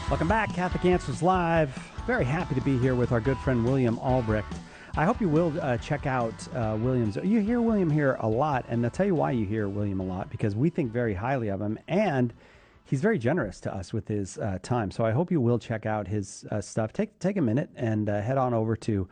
Welcome back, Catholic Answers Live. Very happy to be here with our good friend William Albrecht. I hope you will check out William's. You hear William here a lot, and I'll tell you why you hear William a lot, because we think very highly of him, and he's very generous to us with his time. So I hope you will check out his stuff. Take a minute and head on over to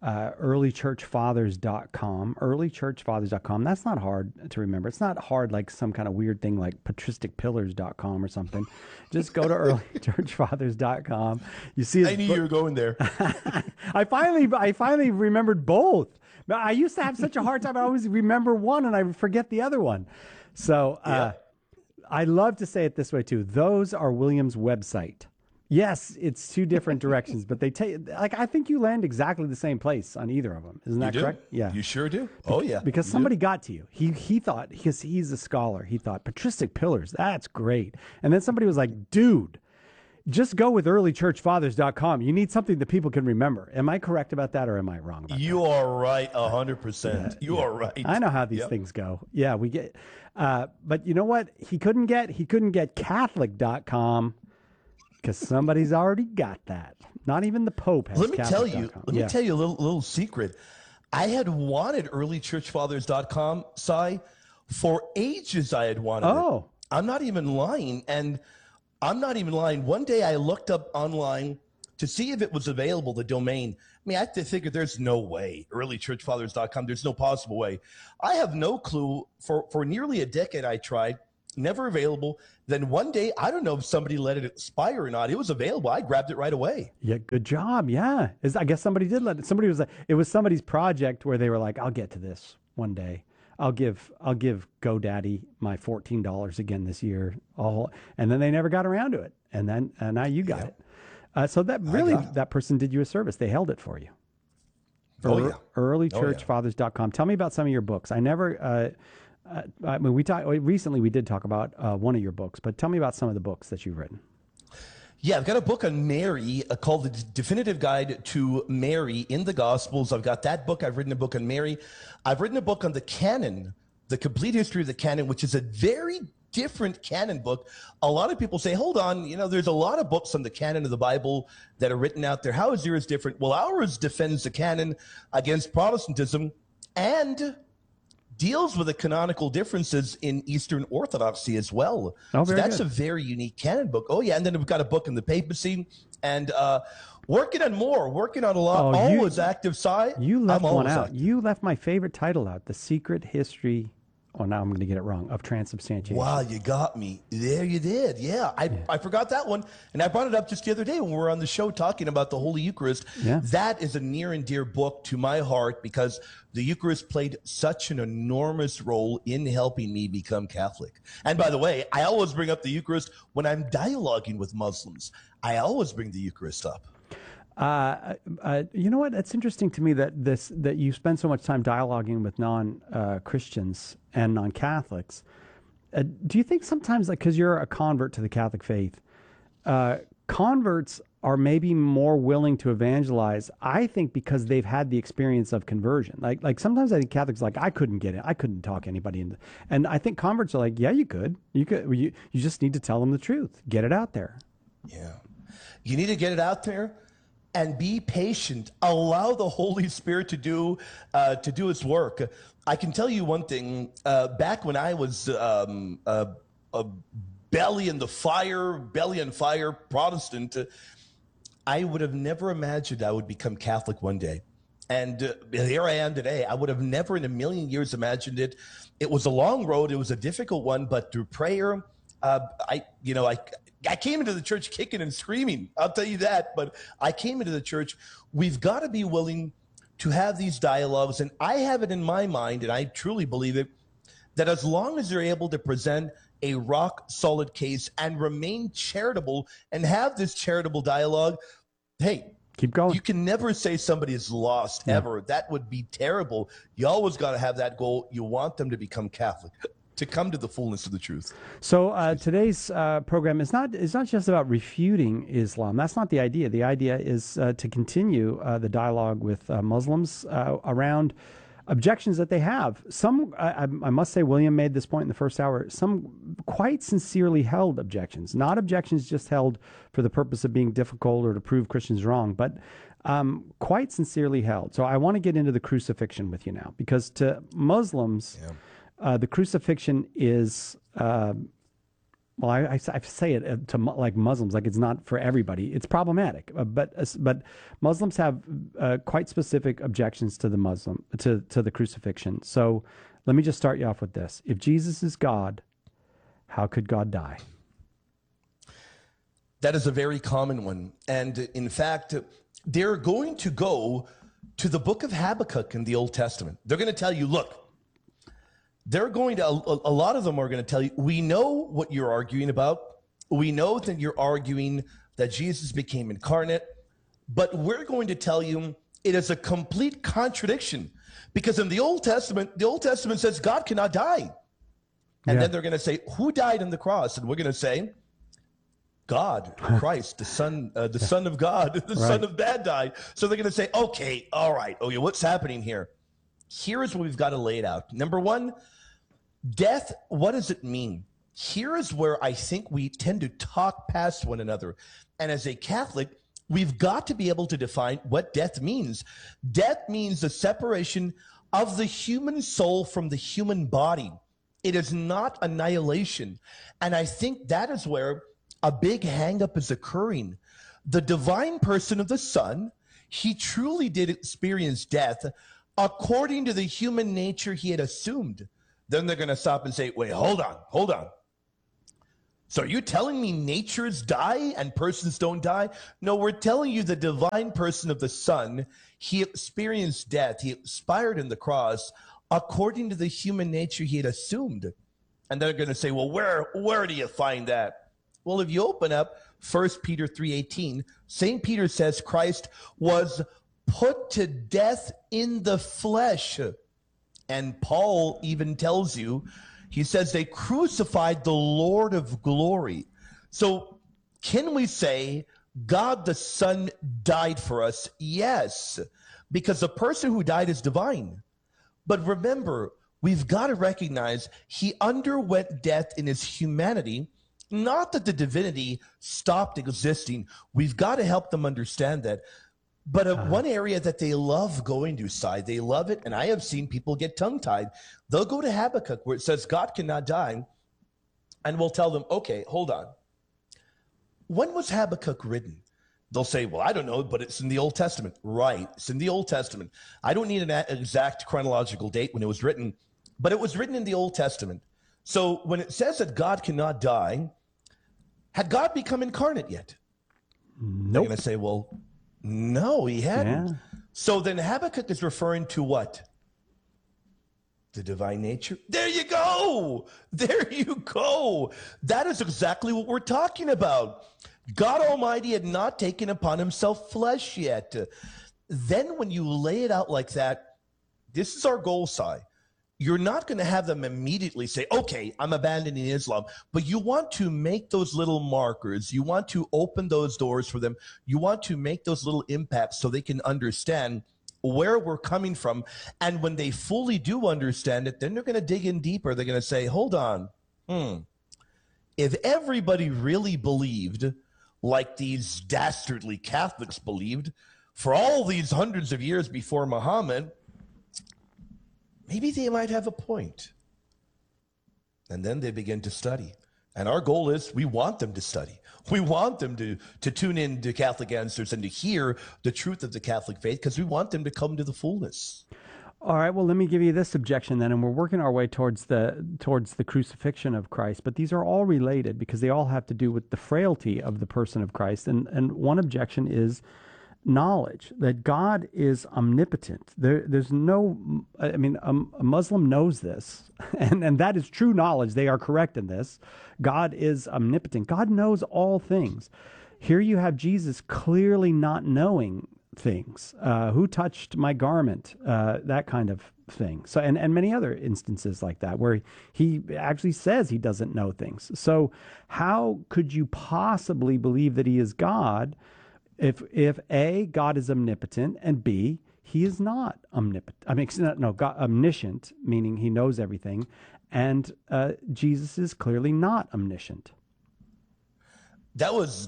earlychurchfathers.com. Earlychurchfathers.com. That's not hard to remember. It's not hard like some kind of weird thing like patristicpillars.com or something. Just go to earlychurchfathers.com. You see, I knew you were going there. I finally remembered both. I used to have such a hard time. I always remember one and I forget the other one. So I love to say it this way too. Those are William's website. Yes, it's two different directions, but they take, like, I think you land exactly the same place on either of them. Isn't that correct? Yeah. You sure do. Oh, yeah. Because somebody got to you. He thought, because he's a scholar, he thought, patristic pillars, that's great. And then somebody was like, dude, just go with earlychurchfathers.com. You need something that people can remember. Am I correct about that, or am I wrong about that? You are right, 100%. You are right. I know how these things go. Yeah, we get, but you know what? He couldn't get Catholic.com. Because somebody's already got that. Not even the Pope has Catholic.com. Let me tell you a little secret. I had wanted earlychurchfathers.com, Si, for ages. I had wanted it. I'm not even lying. And I'm not even lying. One day I looked up online to see if it was available, the domain. I mean, I had to figure there's no way. Earlychurchfathers.com, there's no possible way. I have no clue. For nearly a decade I tried. Never available. Then one day, I don't know if somebody let it expire or not. It was available. I grabbed it right away. Yeah, good job. Yeah, I guess somebody did let it. Somebody was. It was somebody's project where they were like, "I'll get to this one day. I'll give GoDaddy my $14 again this year." And then they never got around to it. And now you got it. So that really, that person did you a service. They held it for you. Earlychurchfathers.com. Tell me about some of your books. I never. I mean, recently we did talk about one of your books, but tell me about some of the books that you've written. Yeah, I've got a book on Mary called The Definitive Guide to Mary in the Gospels. I've got that book. I've written a book on Mary. I've written a book on the canon, the complete history of the canon, which is a very different canon book. A lot of people say, hold on, there's a lot of books on the canon of the Bible that are written out there. How is yours different? Well, ours defends the canon against Protestantism and deals with the canonical differences in Eastern Orthodoxy as well. So that's a very unique canon book. Oh, yeah. And then we've got a book on the papacy and working on a lot. Always active side. You left one out. Active. You left my favorite title out, The Secret History. Oh, now I'm going to get it wrong. Of transubstantiation. Wow, you got me. There you did. Yeah, I forgot that one. And I brought it up just the other day when we were on the show talking about the Holy Eucharist. Yeah. That is a near and dear book to my heart because the Eucharist played such an enormous role in helping me become Catholic. And by the way, I always bring up the Eucharist when I'm dialoguing with Muslims. I always bring the Eucharist up. You know what? It's interesting to me that you spend so much time dialoguing with non-Christians and non-Catholics. Do you think sometimes, like, because you're a convert to the Catholic faith, converts are maybe more willing to evangelize? I think because they've had the experience of conversion. Like sometimes I think Catholics are like, I couldn't get it. I couldn't talk anybody into. And I think converts are like, yeah, you could. You just need to tell them the truth. Get it out there. Yeah, you need to get it out there. And be patient. Allow the Holy Spirit to do its work. I can tell you one thing. Back when I was a belly on fire Protestant, I would have never imagined I would become Catholic one day. And here I am today. I would have never in a million years imagined it. It was a long road. It was a difficult one, but through prayer, I came into the church kicking and screaming. I'll tell you that. But I came into the church. We've got to be willing to have these dialogues. And I have it in my mind, and I truly believe it, that as long as they're able to present a rock solid case and remain charitable and have this charitable dialogue, hey, keep going. You can never say somebody is lost ever. That would be terrible. You always got to have that goal. You want them to become Catholic, to come to the fullness of the truth. So today's program is not just about refuting Islam. That's not the idea. The idea is to continue the dialogue with Muslims around objections that they have. Some, I must say, William made this point in the first hour, some quite sincerely held objections, not objections just held for the purpose of being difficult or to prove Christians wrong, but quite sincerely held. So I want to get into the crucifixion with you now, because to Muslims, the crucifixion is, well, I say it to like Muslims, like it's not for everybody. It's problematic, but Muslims have quite specific objections to to the crucifixion. So let me just start you off with this: if Jesus is God, how could God die? That is a very common one, and in fact, they're going to go to the book of Habakkuk in the Old Testament. They're going to tell you, look. They're going to, a lot of them are going to tell you, we know what you're arguing about. We know that you're arguing that Jesus became incarnate, but we're going to tell you it is a complete contradiction, because in the Old Testament says God cannot die. And then they're going to say, who died on the cross? And we're going to say, God, Christ, the Son of God, the Son of Man died. So they're going to say, okay, all right, okay, what's happening here? Here is what we've got to lay it out. Number one, death, what does it mean? Here is where I think we tend to talk past one another. And as a Catholic, we've got to be able to define what death means. Death means the separation of the human soul from the human body. It is not annihilation. And I think that is where a big hang-up is occurring. The divine person of the Son, he truly did experience death according to the human nature he had assumed. Then they're going to stop and say, wait, hold on. So are you telling me natures die and persons don't die? No, we're telling you the divine person of the Son, he experienced death. He expired in the cross according to the human nature he had assumed. And they're going to say, well, where do you find that? Well, if you open up 1 Peter 3:18, St. Peter says Christ was put to death in the flesh. And Paul even tells you, he says they crucified the Lord of glory. So can we say God the Son died for us? Yes, because the person who died is divine. But remember, we've got to recognize he underwent death in his humanity, not that the divinity stopped existing. We've got to help them understand that. But one area that they love going to, side, they love it, and I have seen people get tongue-tied. They'll go to Habakkuk where it says God cannot die, and we'll tell them, okay, hold on. When was Habakkuk written? They'll say, well, I don't know, but it's in the Old Testament. Right, it's in the Old Testament. I don't need an exact chronological date when it was written, but it was written in the Old Testament. So when it says that God cannot die, had God become incarnate yet? Nope. They're going to say, well, no, he hadn't. Yeah. So then Habakkuk is referring to what? The divine nature. There you go. There you go. That is exactly what we're talking about. God Almighty had not taken upon himself flesh yet. Then when you lay it out like that, this is our goal, Si. You're not going to have them immediately say, okay, I'm abandoning Islam, but you want to make those little markers. You want to open those doors for them. You want to make those little impacts so they can understand where we're coming from. And when they fully do understand it, then they're going to dig in deeper. They're going to say, hold on. If everybody really believed like these dastardly Catholics believed for all these hundreds of years before Muhammad, maybe they might have a point. And then they begin to study. And our goal is we want them to study. We want them to tune in to Catholic Answers and to hear the truth of the Catholic faith, because we want them to come to the fullness. All right, well, let me give you this objection then, and we're working our way towards the crucifixion of Christ, but these are all related because they all have to do with the frailty of the person of Christ. And one objection is knowledge, that God is omnipotent. There's no, I mean, a Muslim knows this, and that is true knowledge. They are correct in this. God is omnipotent. God knows all things. Here you have Jesus clearly not knowing things. Who touched my garment? That kind of thing. So, and many other instances like that, where he actually says he doesn't know things. So how could you possibly believe that he is God if A, God is omnipotent, and B, he is not omnipotent. I mean, no, God, omniscient, meaning he knows everything, and Jesus is clearly not omniscient. That was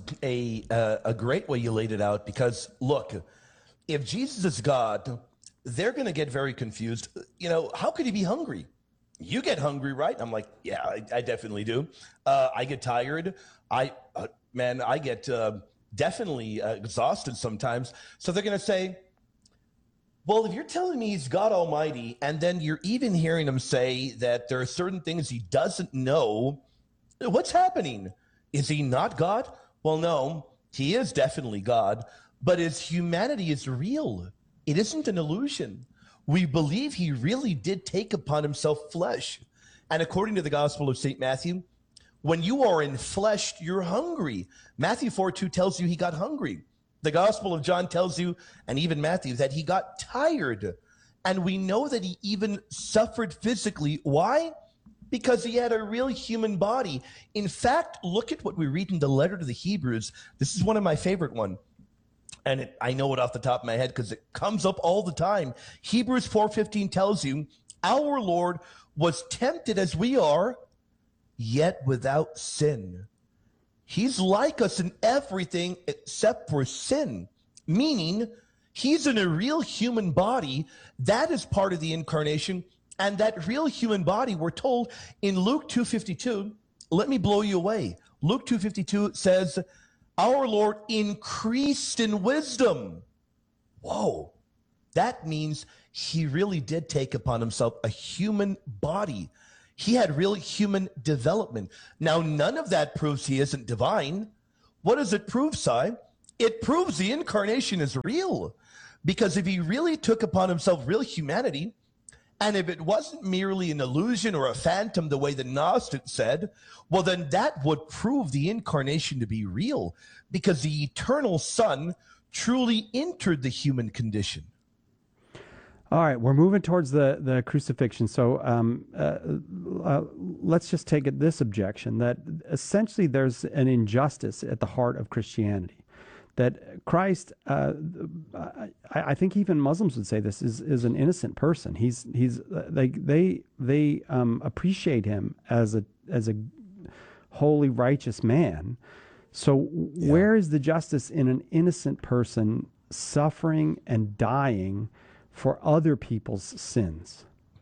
a great way you laid it out, because look, if Jesus is God, they're going to get very confused. You know, how could he be hungry? You get hungry, right? I'm like, yeah, I definitely do. I get tired. I get definitely exhausted sometimes. So they're going to say, well, if you're telling me he's God Almighty, and then you're even hearing him say that there are certain things he doesn't know, what's happening? Is he not God? Well, no, he is definitely God, but his humanity is real. It isn't an illusion. We believe he really did take upon himself flesh. And according to the Gospel of St. Matthew, when you are in flesh, you're hungry. Matthew 4:2 tells you he got hungry. The Gospel of John tells you, and even Matthew, that he got tired. And we know that he even suffered physically. Why? Because he had a real human body. In fact, look at what we read in the letter to the Hebrews. This is one of my favorite ones. And I know it off the top of my head because it comes up all the time. Hebrews 4:15 tells you, our Lord was tempted as we are, yet without sin. He's like us in everything except for sin, meaning he's in a real human body. That is part of the incarnation. And that real human body, we're told in Luke 2:52, let me blow you away. Luke 2:52 says, our Lord increased in wisdom. Whoa. That means he really did take upon himself a human body. He had real human development. Now, none of that proves he isn't divine. What does it prove, Si? It proves the incarnation is real. Because if he really took upon himself real humanity, and if it wasn't merely an illusion or a phantom, the way the Gnostics said, well, then that would prove the incarnation to be real, because the eternal Son truly entered the human condition. All right, we're moving towards the crucifixion. So let's just take it this objection, that essentially there's an injustice at the heart of Christianity. That Christ, I think even Muslims would say this, is an innocent person. They appreciate him as a holy, righteous man. So where is the justice in an innocent person suffering and dying for other people's sins?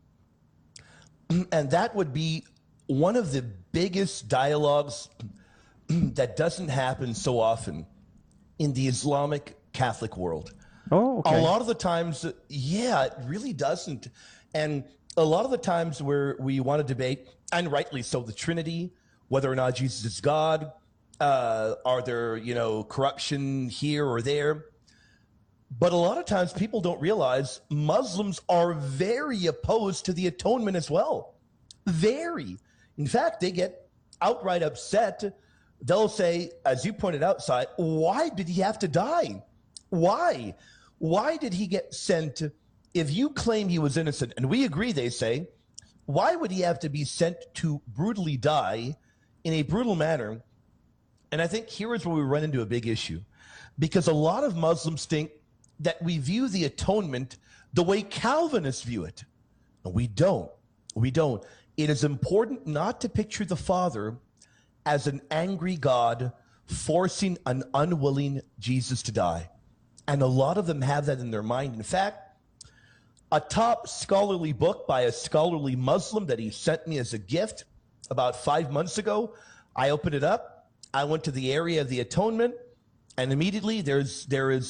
And that would be one of the biggest dialogues that doesn't happen so often in the Islamic Catholic world. Oh, okay. A lot of the times, it really doesn't. And a lot of the times where we want to debate, and rightly so, the Trinity, whether or not Jesus is God, are there, corruption here or there? But a lot of times people don't realize Muslims are very opposed to the atonement as well. Very. In fact, they get outright upset. They'll say, as you pointed out, Si, why did he have to die? Why? Why did he get sent? If you claim he was innocent, and we agree, they say, why would he have to be sent to brutally die in a brutal manner? And I think here is where we run into a big issue, because a lot of Muslims think that we view the atonement the way Calvinists view it. And we don't. We don't. It is important not to picture the Father as an angry God forcing an unwilling Jesus to die. And a lot of them have that in their mind. In fact, a top scholarly book by a scholarly Muslim that he sent me as a gift about 5 months ago, I opened it up. I went to the area of the atonement, and immediately there is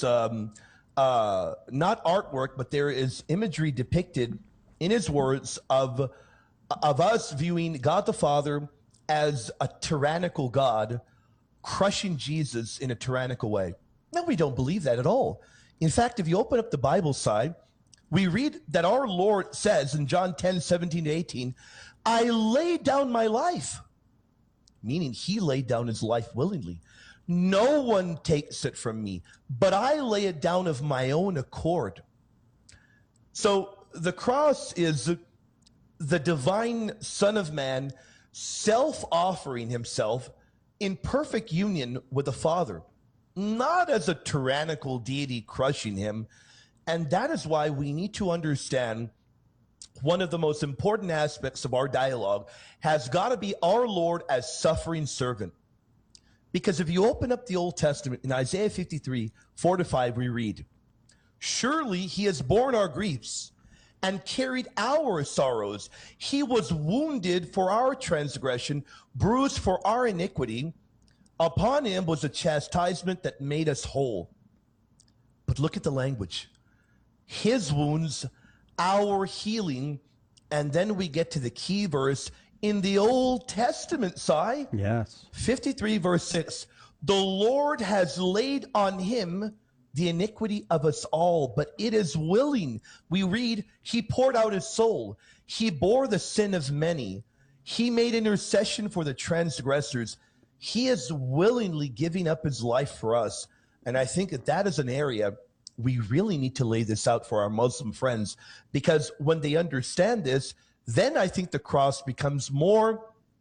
not artwork, but there is imagery depicted in his words of us viewing God the Father as a tyrannical God, crushing Jesus in a tyrannical way. No, we don't believe that at all. In fact, if you open up the Bible side, we read that our Lord says in John 10:17-18, I laid down my life, meaning he laid down his life willingly. No one takes it from me, but I lay it down of my own accord. So the cross is the divine Son of Man self-offering himself in perfect union with the Father, not as a tyrannical deity crushing him, And that is why we need to understand one of the most important aspects of our dialogue has got to be our Lord as suffering servant. Because if you open up the Old Testament in Isaiah 53, 4-5, we read, "Surely he has borne our griefs and carried our sorrows. He was wounded for our transgression, bruised for our iniquity. Upon him was a chastisement that made us whole." But look at the language. His wounds, our healing. And then we get to the key verse in the Old Testament, Si. Yes. 53 verse 6. "The Lord has laid on him the iniquity of us all, but it is willing." We read, he poured out his soul. He bore the sin of many. He made intercession for the transgressors. He is willingly giving up his life for us. And I think that that is an area we really need to lay this out for our Muslim friends, because when they understand this, then I think the cross becomes more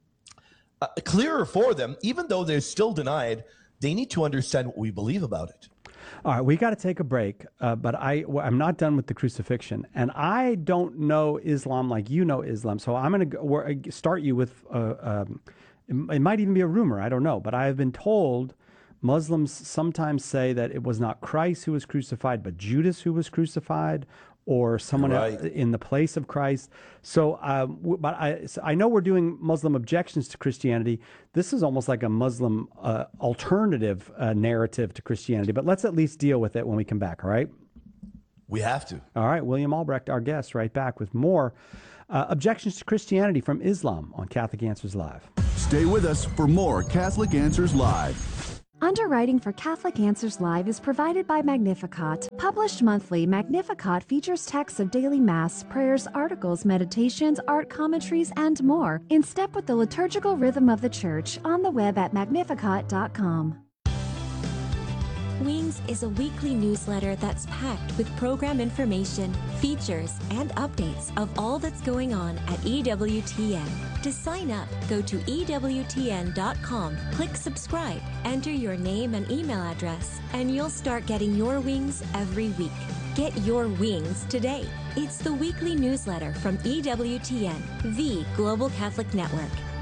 clearer for them. Even though they're still denied, they need to understand what we believe about it. All right, we got to take a break, but I'm not done with the crucifixion, and I don't know Islam like you know Islam, so I'm going to start you with, it might even be a rumor, I don't know, but I have been told Muslims sometimes say that it was not Christ who was crucified, but Judas who was crucified, or someone in the place of Christ. So, but I know we're doing Muslim objections to Christianity. This is almost like a Muslim alternative narrative to Christianity, but let's at least deal with it when we come back, all right? We have to. All right, William Albrecht, our guest, right back with more objections to Christianity from Islam on Catholic Answers Live. Stay with us for more Catholic Answers Live. Underwriting for Catholic Answers Live is provided by Magnificat. Published monthly, Magnificat features texts of daily Mass, prayers, articles, meditations, art commentaries, and more, in step with the liturgical rhythm of the Church, on the web at magnificat.com. Wings is a weekly newsletter that's packed with program information, features, and updates of all that's going on at EWTN. To sign up, go to EWTN.com, click subscribe, enter your name and email address, and you'll start getting your wings every week. Get your wings today. It's the weekly newsletter from EWTN, the Global Catholic Network.